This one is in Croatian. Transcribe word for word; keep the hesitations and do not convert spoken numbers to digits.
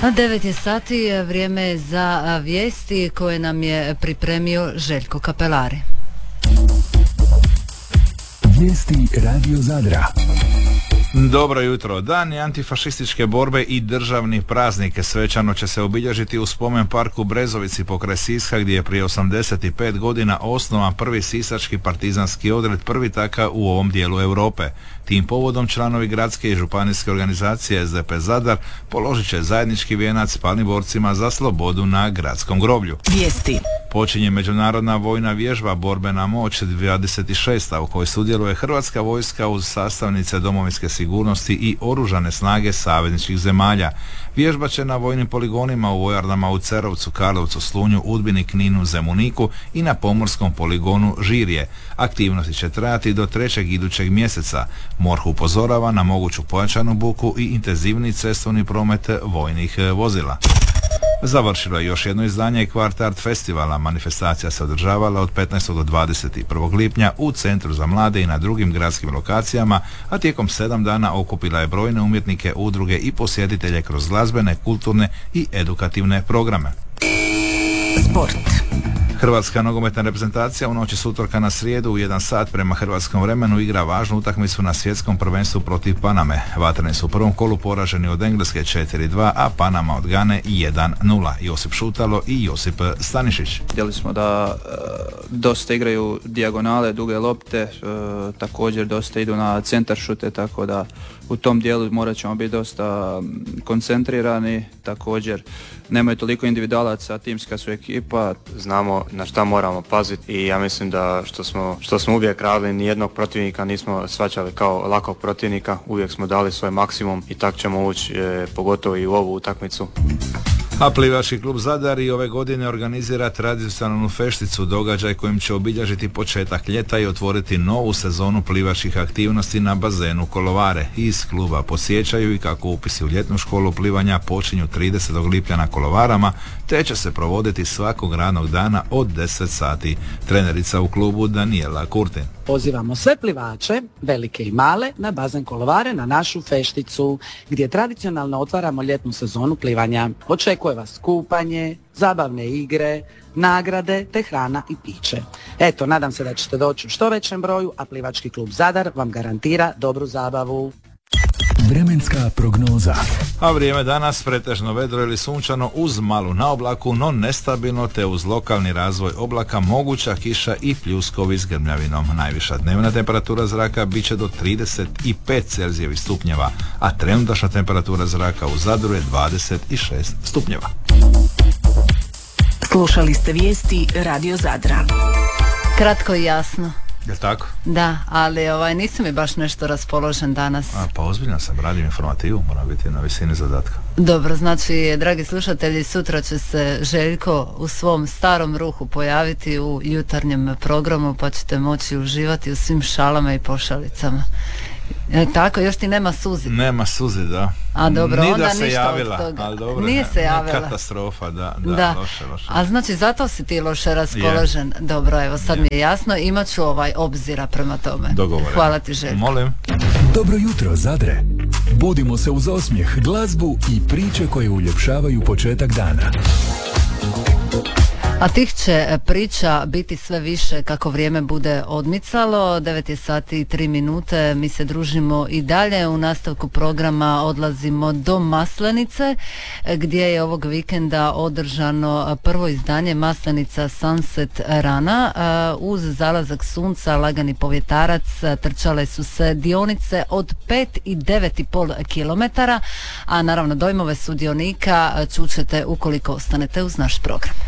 devet je sati, vrijeme je za vijesti koje nam je pripremio Željko Kapelari. Vijesti Radio Zadra. Dobro jutro. Dan antifašističke borbe i državni praznik svečano će se obilježiti u spomen parku Brezovici pokraj Siska, gdje je prije osamdeset pet godina osnovan prvi sisački partizanski odred, prvi takav u ovom dijelu Europe. Tim povodom članovi gradske i županijske organizacije S D P Zadar položit će zajednički vijenac palnim borcima za slobodu na gradskom groblju. Vijesti. Počinje međunarodna vojna vježba Borbena moć dvadeset šest u kojoj sudjeluje Hrvatska vojska uz sastavnice domovinske sigurnosti i oružane snage savezničkih zemalja. Vježba će na vojnim poligonima u vojarnama u Cerovcu, Karlovcu, Slunju, Udbini, Kninu, Zemuniku i na pomorskom poligonu Žirje. Aktivnosti će trajati do trećeg idućeg mjeseca. MORH upozorava na moguću pojačanu buku i intenzivni cestovni promet vojnih vozila. Završilo je još jedno izdanje Kvart Art Festivala. Manifestacija se održavala od petnaestog do dvadeset prvog lipnja u Centru za mlade i na drugim gradskim lokacijama, a tijekom sedam dana okupila je brojne umjetnike, udruge i posjetitelje kroz glazbene, kulturne i edukativne programe. Sport. Hrvatska nogometna reprezentacija u noći s utorka na srijedu u jedan sat prema hrvatskom vremenu igra važnu utakmicu na svjetskom prvenstvu protiv Paname. Vatreni su u prvom kolu poraženi od Engleske četiri dva, a Panama od Gane jedan nula. Josip Šutalo i Josip Stanišić. Vidjeli smo da e, dosta igraju dijagonale, duge lopte, e, također dosta idu na centar šute, tako da u tom dijelu morat ćemo biti dosta koncentrirani. Također nemaju toliko individualaca, timska su ekipa. Znamo na šta moramo paziti i ja mislim da što smo, što smo uvijek radili, nijednog protivnika nismo shvaćali kao lakog protivnika, uvijek smo dali svoj maksimum i tak ćemo ući e, pogotovo i u ovu utakmicu. A plivački klub Zadar i ove godine organizira tradicionalnu fešticu, događaj kojim će obilježiti početak ljeta i otvoriti novu sezonu plivačkih aktivnosti na bazenu Kolovare. Iz kluba podsjećaju i kako upisi u ljetnu školu plivanja počinju tridesetog lipnja na Kolovarama, te će se provoditi svakog radnog dana od deset sati. Trenerica u klubu Daniela Kurtin. Pozivamo sve plivače, velike i male, na bazen Kolovare na našu fešticu, gdje tradicionalno otvaramo ljetnu sezonu plivanja. Očekuje vas kupanje, zabavne igre, nagrade te hrana i piće. Eto, nadam se da ćete doći u što većem broju, a plivački klub Zadar vam garantira dobru zabavu. Vremenska prognoza. A vrijeme danas pretežno vedro ili sunčano uz malu naoblaku, no nestabilno, te uz lokalni razvoj oblaka moguća kiša i pljuskovi s grmljavinom. Najviša dnevna temperatura zraka bit će do trideset pet Celzijevih stupnjeva, a trenutačna temperatura zraka u Zadru je dvadeset šest stupnjeva. Slušali ste vijesti Radio Zadra. Kratko i jasno. Jel' tako? Da, ali ovaj, nisi mi baš nešto raspoložen danas. A, pa ozbiljno sam, radim informativu, moram biti na visini zadatka. Dobro, znači, dragi slušatelji, sutra će se Željko u svom starom ruhu pojaviti u jutarnjem programu, pa ćete moći uživati u svim šalama i pošalicama. E, tako, još ti nema suzi. Nema suzi, da. A dobro, Ni onda da se ništa javila, od toga. ali dobro, Nije se javila. Katastrofa, da, da, da. loše, loše. A znači, zato si ti loše raspoložen. Je. Dobro, evo, sad je. Mi je jasno, imat ću ovaj obzira prema tome. Dogovore. Hvala ti, Željko. Molim. Dobro jutro, Zadre. Budimo se uz osmijeh, glazbu i priče koje uljepšavaju početak dana. A tih će priča biti sve više kako vrijeme bude odmicalo. devet je sati i tri minute, mi se družimo i dalje. U nastavku programa odlazimo do Maslenice, gdje je ovog vikenda održano prvo izdanje Maslenica Sunset Rana. Uz zalazak sunca, lagani povjetarac, trčale su se dionice od pet i devet i pol kilometara, a naravno dojmove sudionika čućete ukoliko ostanete uz naš program.